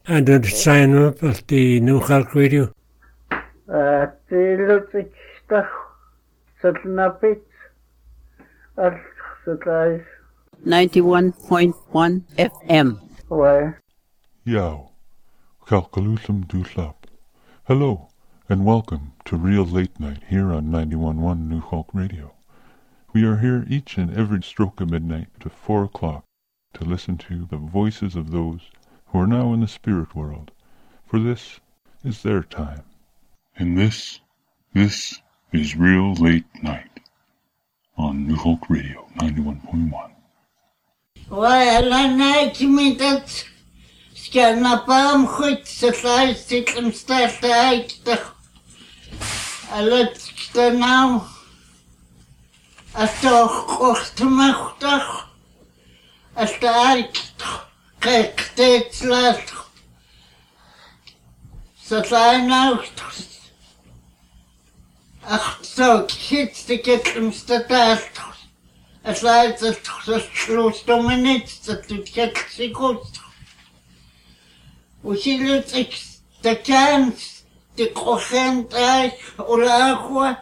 And the sign up of the New York Radio. The Lutzig 91.1 FM. Yow, Kalkalutham Dulap. Hello, and welcome to Real Late Night here on 91.1 New Hulk Radio. We are here each and every stroke of midnight to 4 o'clock to listen to the voices of those who are now in the spirit world, for this is their time. And this is Real Late Night on New Hulk Radio 91.1. Well, I need that scanapam goed se luister start uit. Alles nou. As toch kochtmachtig. As uit kijk dit laat. Se zijn nou. Ach zo, kitste start. Es leidt das Schluss Dominik, das tut jetzt sie gut. Und sie lässt sich der Kern, die Kochend oder Aqua.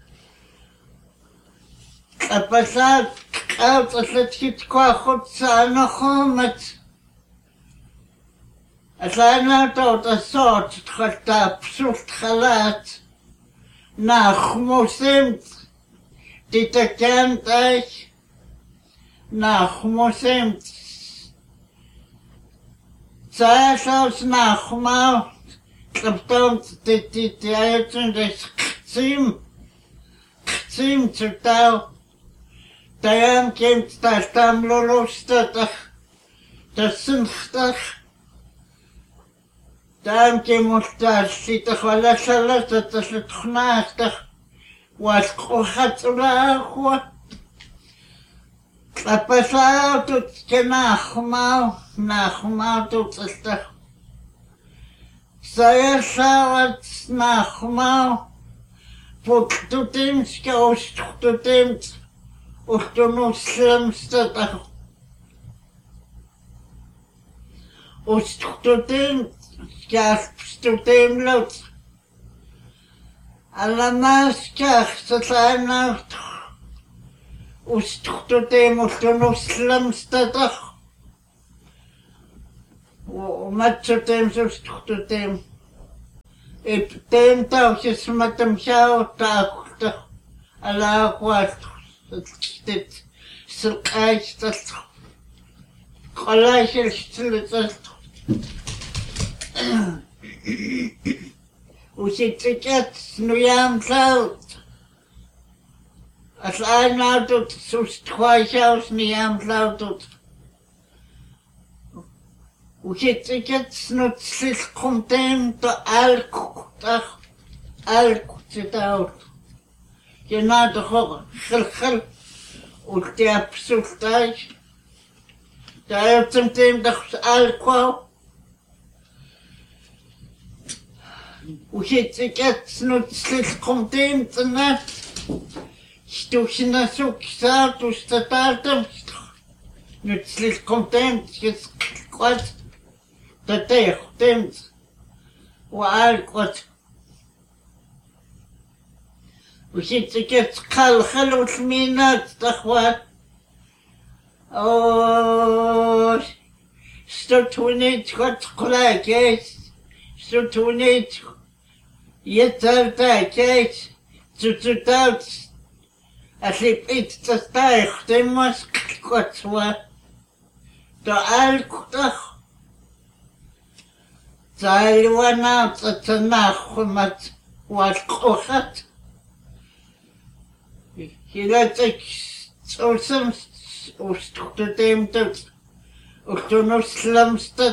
Aber sagt, dass es jetzt kocht, sei noch mit. Es leidt nicht auch das Sort, das absolut gelat. Nach Muslim, die der Kern nach Muslim. Zuerst nach mal, klappt die Eltern des Kzim zu tau. Dann kommt das Tamlolustad, das Sinchtag. Dann kommt das Sitachwalashalas, das Litchnastag, was kocht oder auch. Apesar de que nachmal doet het toch. Zij zou het nachmal, wat doet hem schoos, doet hem, of de moslimste toch. Of doet hem, doet hem lot. Allemaal krijgt het nou toch. Устхтутем, устхтунуслымстатах. Матчутем, устхтутем. И тем таухис матамшау таухтах. Аллахуат. Стит сылкайстат. Колайшилстилитат. Уситикет нуям Als einer doet, zo stwijs als niet aan flauw doet. Hoe zit ik het snutselig content de elk zit uit. Je na de gel, ook de absurdheid. De uitzending de elk. Hoe zit ik het snutselig content de net. Стучно сукса, тустатартам, но слишком темп, кот, да тех темп, уалкот. Уситикет калхалут минат, тахва. О, что тунит, кот кулакет, что тунит, етартакет, цуцутаут. Alli bit das Teich, dem muss kurz war. Der Alkutach. Sei war naut, dass nachkommt, was kocht. Hier lässt sich so du dem tut. Und du noch schlimmste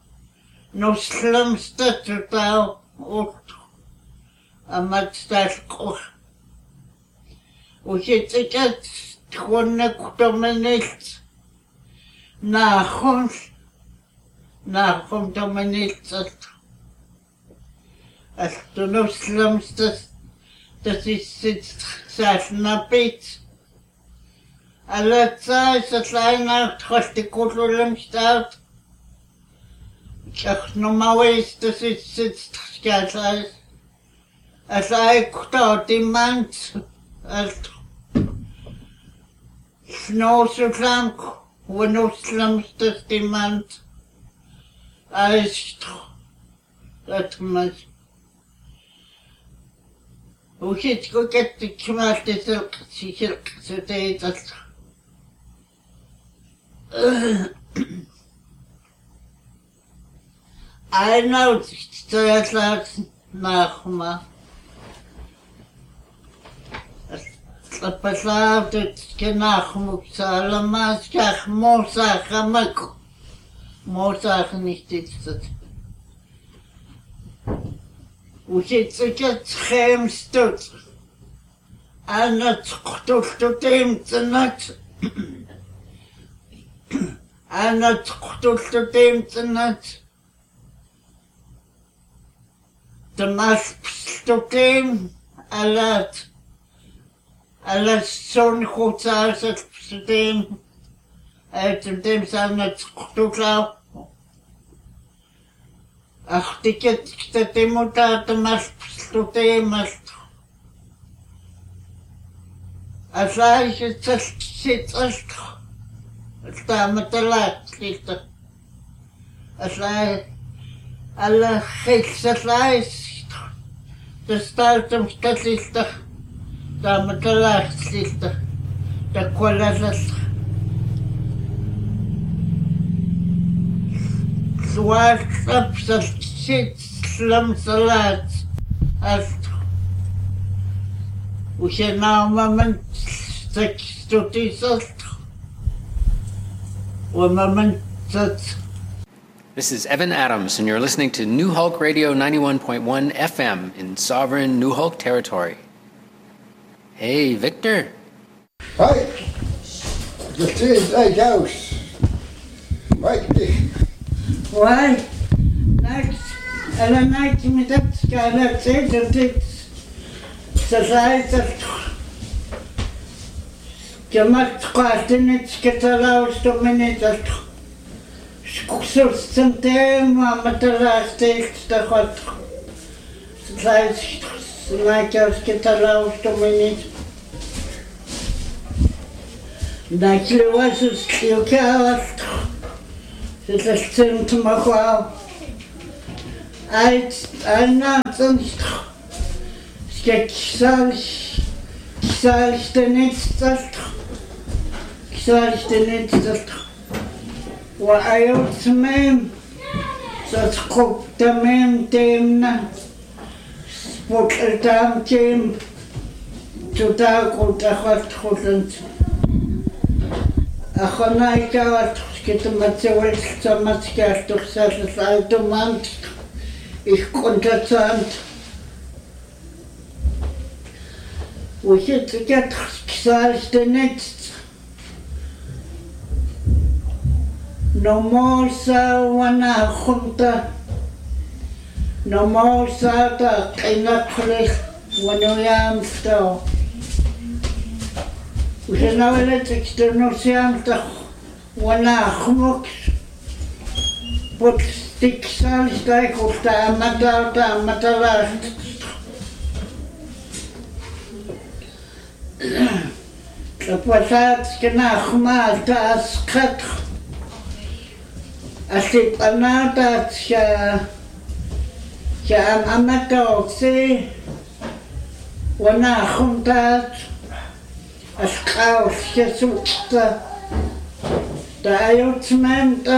zu tau. Und amat das kocht. Und jetzt ist es nicht nachkommt aber nicht. Als du noch schlimmste, das ist jetzt Sasnabit. Alle Zeit, das Leiner, hast die Kugeln statt. Ach, normalerweise, das ist jetzt ganz als Eikta, die Manns, als Schnauzeschlank, wo Nusslamst das die Manns, als das man. Und jetzt geht die Kmalte sicher zu der, das. Einer zuerst nachmachen. Пославте nachmuxala maskach mosacha mak. Mosach nicht jetzt. Und jetzt schämst du. Einer zuchtelt dem zu nicht. Einer zuchtelt dem zu nicht. Der Maschpstotem, alles so ein kurzer Ausdrucksystem, dem seine Zuchtuglau. Ach, die geht der Mutter, der Maschpstotem, als ich jetzt sitze, als da mit der Leitlichter, als alle Kriegsleist, das Datum Stadtlichter, da mit der Leitlichter, der Kollege. So als ob das Schlimmsalat hast. Und genau im Moment sagst du dieses, und im Moment sagst This is Evan Adams, and you're listening to New Hulk Radio 91.1 FM in sovereign New Hulk territory. Hey, Victor. Hi. The tree's like house. Right. Why? Next, and a night me that skylar says that it's society. Gemacht quasi nicht getalaus to minutes. Skus zum Thema mit der Last der hat. Das heißt, like aus getalaus to minutes. Daquele was eu quero. Das ist zum Machau. Als sonst. Ich dir nicht das. Ich dir nicht das. وأيوت ميم ستقوب تمام تيمنا سبوك التام تيم تتاكو تخوت خلنت أخونا إكاوات كتما تسويت تمت كاستو خساسة سالتو مانت Ich konnte zahnt. Und jetzt gesagt nichts. No more so wana khumta. No more so ta kinakli wanuyam sto. وشناولت اكسترنوسيام تا wana khumuk. But stiksal stai kofta matala. Kapasat kena khmal ta asqat. Asip anata am amatoksi wana khumtat asqaus kesukta da ayutsmem ta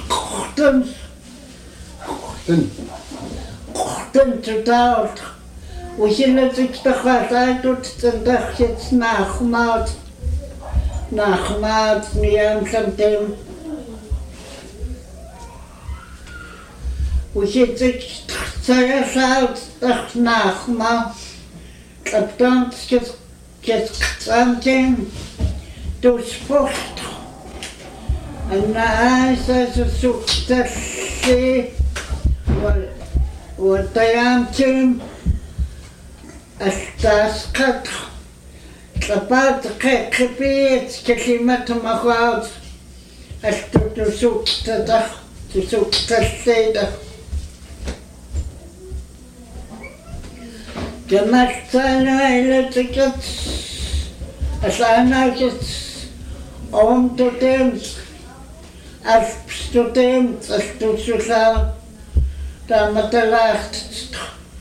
Kochten total. Und ich habe sich doch was und doch jetzt nachmacht, mir am dem. Und ich habe sich zuerst doch nachmacht, ob dann jetzt zusammen durchspucht. Und dann ist also so, dass sie وطيامتهم استاسقط طبات خبيت كلمتهم أخوات استوتوسوك تدخ Tisuktalliita. Gemaltsaanailatikat asaanaakit omtuteemt alpstuteemt altusulaa taamatalaartit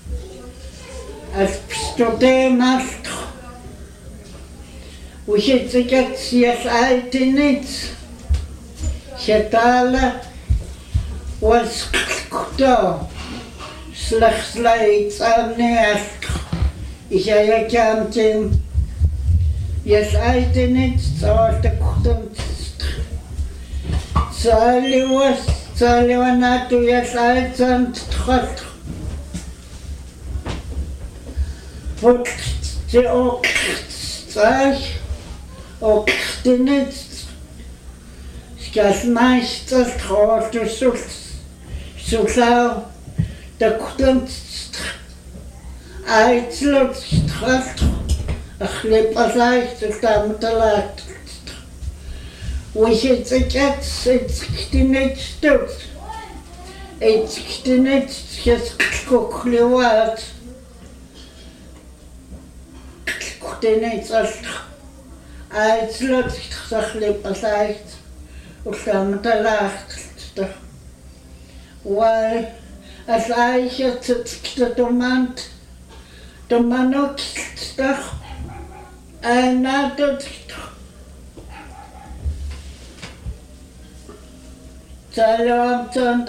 alpstuteemalt usitikat siasaitinit setaala wasqto slagslaitsaarnialt isayakaamtim yasaitinit sawaltakuhtamt saaliwanaatu yasaitsamt tkhalt Putti oktinit skalmaistas trotusult sulau takutant aitslut tkhalt akhlipasait tamtalat Wishitsikat itsktinit stut itsktinit skukliwat Kuktinit aitslut akhlipasait tamtalat Wal asaihet sktatumant Tomanok stach anatot Salawamtant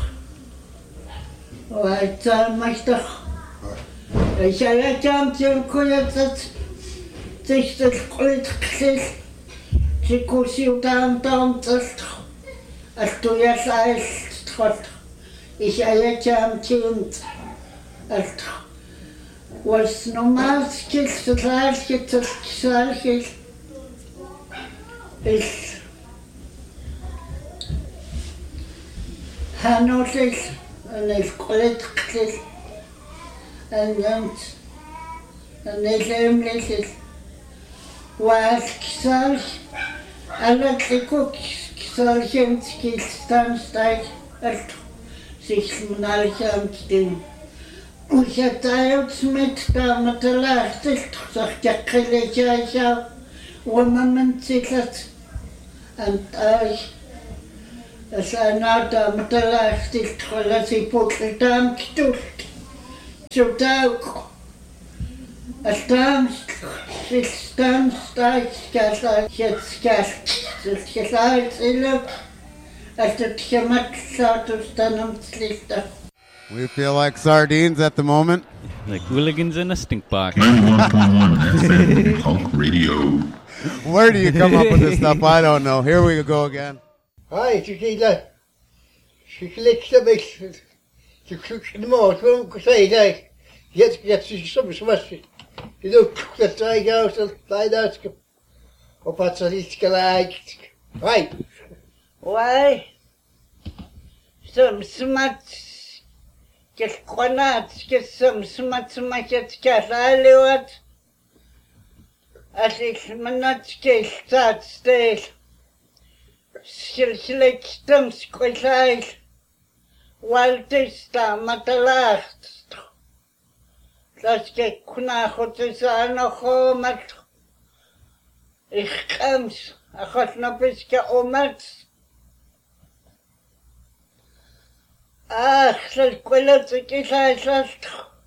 Waitsamastach Ishayachamtim kuyatat Tichtat kulitksil Tikusiutamtamtast Astuyasailt Ishayachamtim Ast Was normalskil Salskil Is Hanosis and his collective and his embraces was Kisal Alatriko Kisalchenski Stanstag at 6 Monarchamstin. Ich hatte uns mit damit erleichtert, sagt der Killejaja, wo man sich hat und euch. Das anada matalastik khalasi potam kitult Zotauk Astam sistam stajskasa jetskast Jetskasait iluk Astat satustanam slista We feel like sardines at the moment. Like hooligans in a stink box. 91.1 FM Hulk Radio. Where do you come up with this stuff? I don't know. Here we go again. Hi, Chiquita. She clicks the mix. She clicks the most. We don't say that. Get some smash. You don't cook the strike out and find out. Or what's a little like. Right. Why? Some smart get qanat get some smart get kasaliwat. As ik manat get start stage. Silstam squisai Waltista matalacht Das get kunachotizano homat Ich kams achotnopiska omat Ach, salquelatikisai sast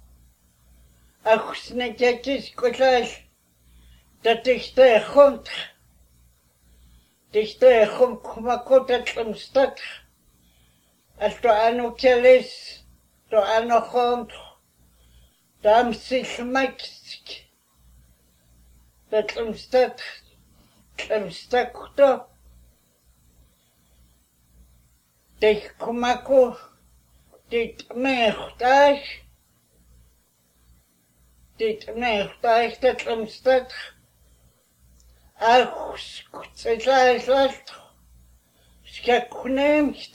Achsnekakis quisai Datiste hunt Diste kumakota tlemstat Asto ano kelis To ano hunt Dam sismaksk Tlemstat Tlemstakto Dich kumako Dit mechtaich Tlemstat Ach, skutsaisast, skakunemst.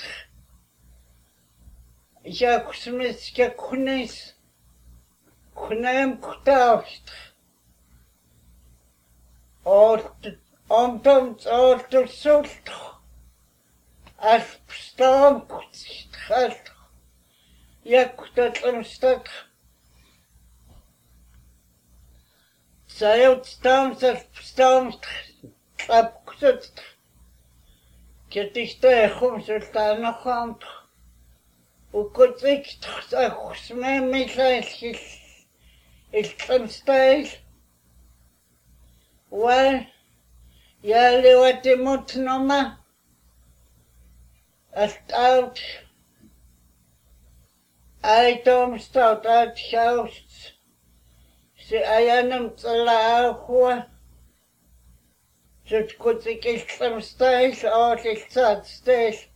Jakusmis skakunis, kunem kutaust. Omtoms ortusult. Alpstorm kutsitrat. Jakutat amstat. Sayot storm trapkusat. Ketiste khumsultanakhant. Ukutik tsakhusme milail iltramstail. Well, yaliwatimut noma. Out. I don't start at house. See, I am Salahua. Just could get some stage or the sad stage.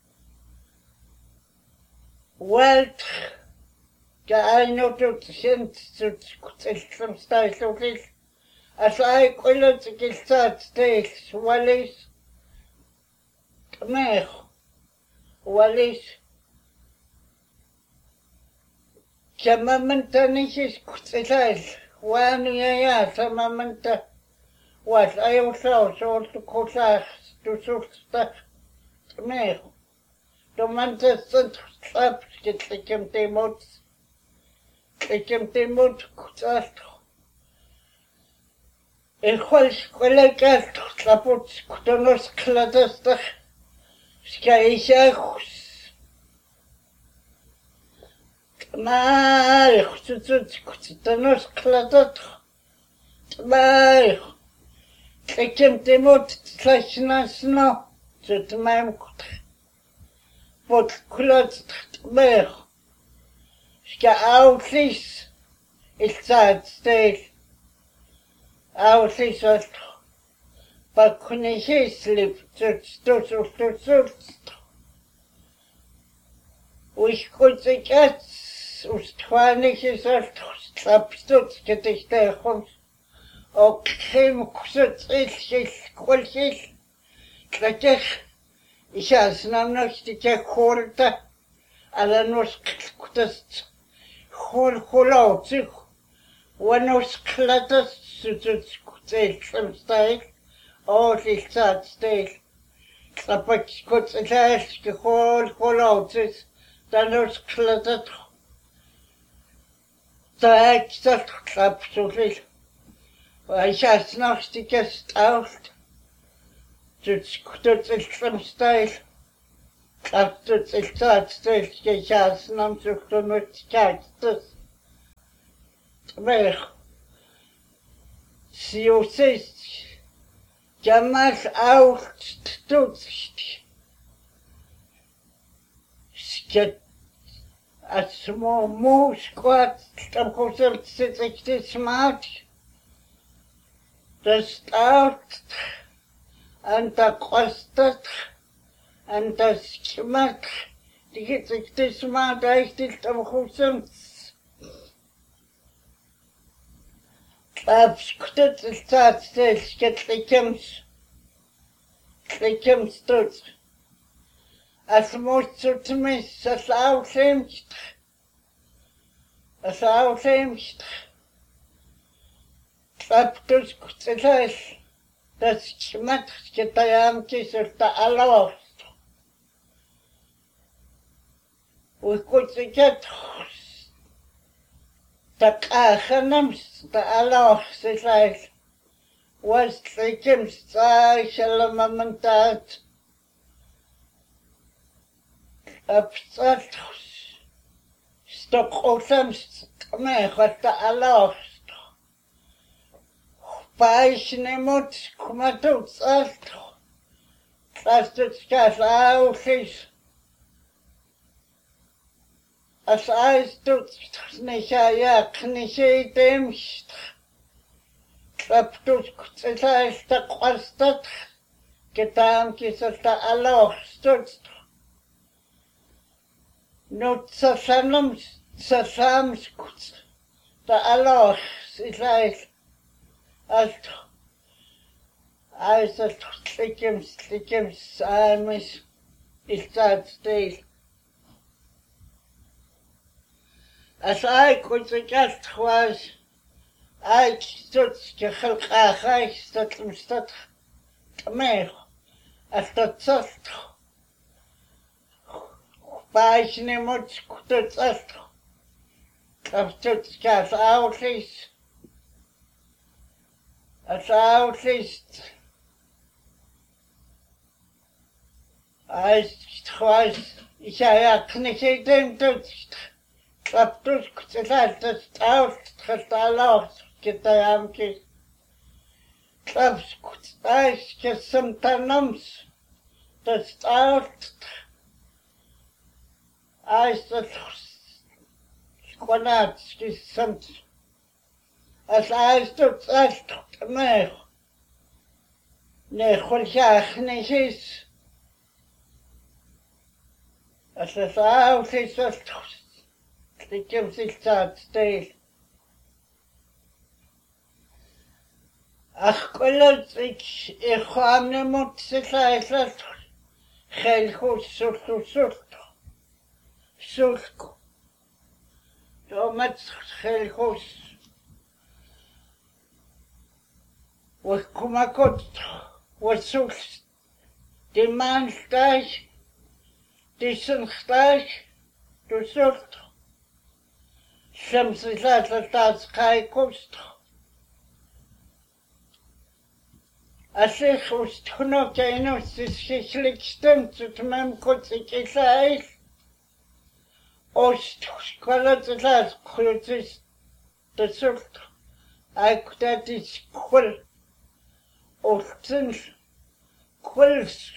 Well, I know to send to get some stage of this. As I call it to get sad stage, Wallis. Meh. Wallis. Chamamanta nishes kutsital. One ya chamamanta. What I also sold to Kosach to Sulsta. Meh. The mantas traps get like him demotes. Like him demot kutsat. Echos colegas traputs kutonos cladasta. Skaishachus. Tmai, kutonos cladat. Tmai. Ekem demot tlashnas Tmai kut. But clad tmai. Ska outlis. It's sad state. Outlis at. But couldn't he sleep? We could get Ustwanisches Trapstutz gedichte Hund. Okay, kurzig, kurzig. Klettig. Ich has noch die Horta. Alla nos kutas. Holautzig. Wanos klatas kutzig some style. Oh, this sad state. Klapak kutzig, holautzig. Danos klatas. Так, dat klap zoveel. Hij gaat s'nachts die kast uit. Tot ik van stijl. Tot ik staat stil. Je gaat s'nachts ook door het kijkt. Maar. Siosist. Jammer oud toetst. Sket. Als small moose kwart, dan komt zit ik te smaak. Dat staat en dat kost het en dat smaakt. Die zit ik te smaak, dat is dan goed. Dat skudt het staat steeds, ik hem stoot. Als moet zo tenminste, als oud-heemst. Als oud-heemst. Traptus kutselaas. Dat smat sketayaamtjes of de aloft. We kunnen get. De kagenems, de aloft, is was trekem sta, shalamamentaat. Abstract. Stok osamst, me, wat de aloft. Paisnemot, kumatot, alt. Trastet skas ausis. As eis doet, nicha knische demst. Traptus kutselaas de kwastat. Gedaamkis als de aloft stutst. Not sasams kuts. De aloft is like. Alt. Als het slikkems, armes. Is dat stil. As I could suggest was, I stood I stood me, as the soft, Paisne mots kutut astro. Kapstut kas outlis. As outlis. Ich habe nicht den Dutzend. Kapstus gesagt, das Ausgestaltet getamki. Kapstus gesamtanums. Das Aus. Als das Squanats gesamt. Als Eisdutz Astro mehr. Ne, Hulchach nicht ist. As das Aus ist das Klicken sich das Stil. Ach, Gott, ich habe ne Mutze leistet. Gelchus, Sulko. Domat Gelchus. Was kumakot, was suchst, die Mannsteig. Diesen gleich, du sucht. Schemsi leiter das kein Kost. Als ich wusste noch keiner, dass ich liegsten zu meinem Kutzig sei. Ost, Qualat das Kutzig, das sucht. Ich das ist cool. Ostens, Quills.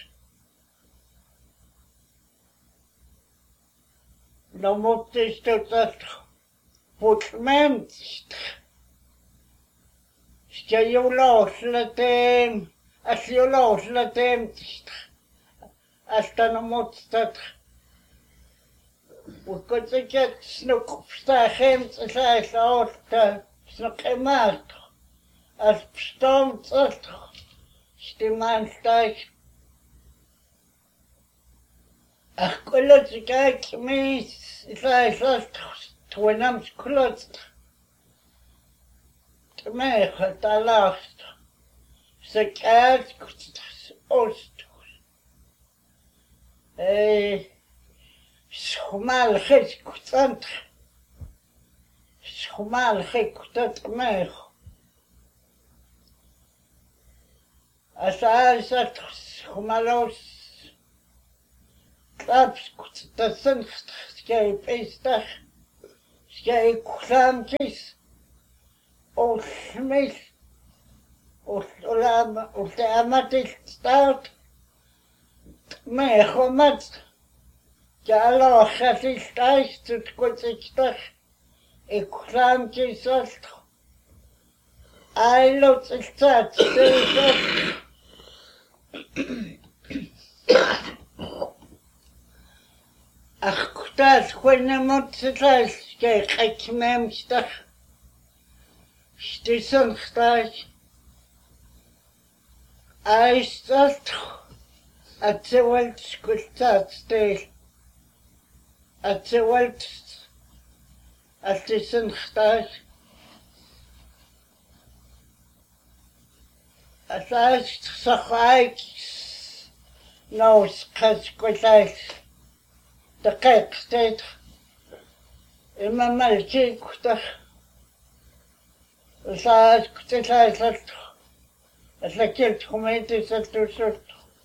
No mottest du das Putschmenst. Ska ju låsla att jag låsla dem. Asta no mottat. Och gott så gett snucksta hem så sägs åtta snuckemat. Att bestämt att stimanstag. Ach, Gott, ich gehe mich. Ich weiß, was du nimmst klotzt. Du mich hat er lacht. So geht das Ost. Schmal chis kutant. Schmal chis kutant mich. Als er sagt, schmalos. Klapskut, das sind skei Pestach, skei Klamkis, und Schmiss, und der Amatis staut, Mechomat, der Loch hat sich gleich zu Kutzigstach, ich Klamkis ost, Eilot sich zart, Ach, das kunne Mutze das ich memstach. Stissen gleich. Eis das erzählt skultat stil. Erzählt stissen gleich. Es heißt Sachweik. Nos kaskultat. دقيق ستيت إما مالكي كتر وصاد كتر سلط أتلكيت خميتي سلطو سلط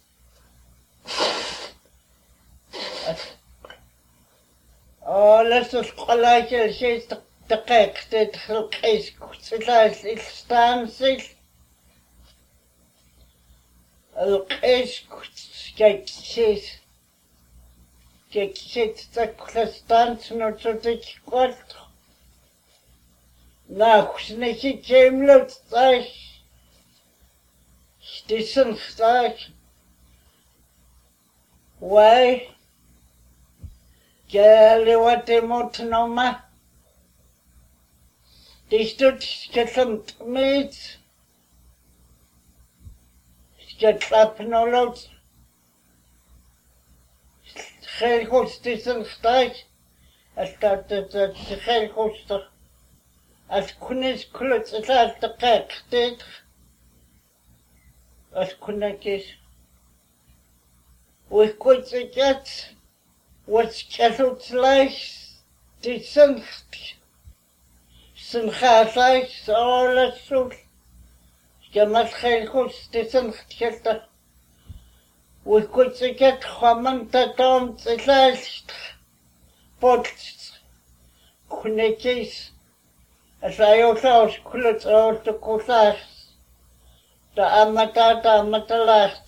لسه القلاك الشيء دقيق ستيت خلقيس كتر الستانسي القيس كتر شيس Кексит станцию цутик кварту. Нахушники кемлют стах. Стиssen стах. Why? Gäle wat emot nomma. Dich tut gesamt mit. Geklappnolot. Geen godsdienst staat. Als dat geen godsdienst. Als kunnis kluts is als de kijk steeds. Als kunnetjes. Hoe goed is het? was calutleich die Sincht. Sinchaatleich alles so. Jamal Khelkus die Sincht gelta. We could get Haman Tatom the last pot Kunekis. As I also could all the Kosas. The Amata last.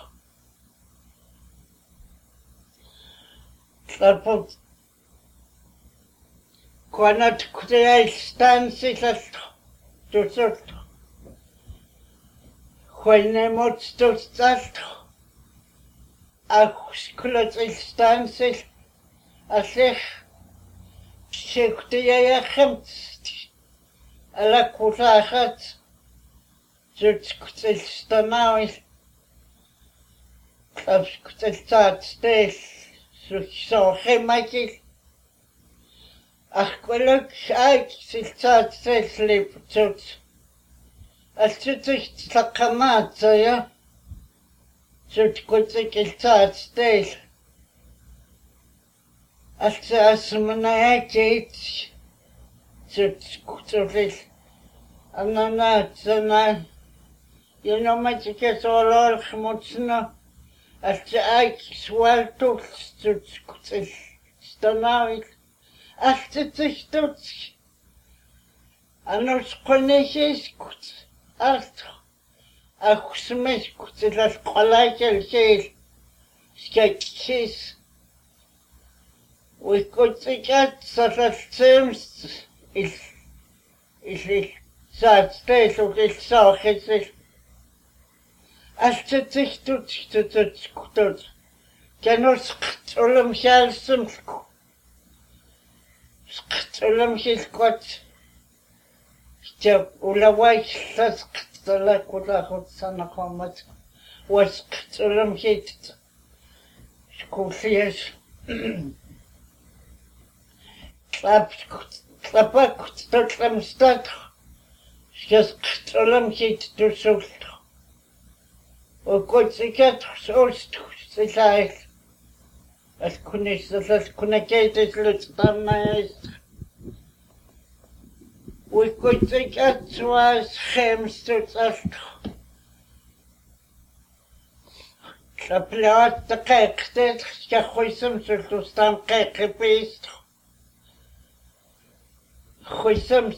Tapos, quando criei stanças do surto, quando do surto, as stanças, assim, se criei a gente, ela curava, just stanças, as stanças. So gemaakt. Ach, geluk, ik zit dat steeds liep tot. Als je zich zakamaat, ja. Zult goed ik dat steeds. Als me naar kijkt, zult goed is. En dan je know met je keer zo lang moeten. Als je eigenlijk zwaar doet, dan nou ik. Als je zich doet, en als je goed, als je me goed, dat gelijk is, kijk eens. We kunnen het dat het soms is dat steeds ook is zo gezegd. Als je zich doet, kan ons schulm gelsen. Schulm is goed. Je ulawai dat schulm goed sana komt. Was schulm heet. Schoolfies. Klap goed tot hem staat. Je schulm heet dus zo. Och gott sig att så sig att kunna geta slutstanna. Och gott sig att så skämst ut att Kaplat de kijkte, ska skysem så stam kijkepist. Skysem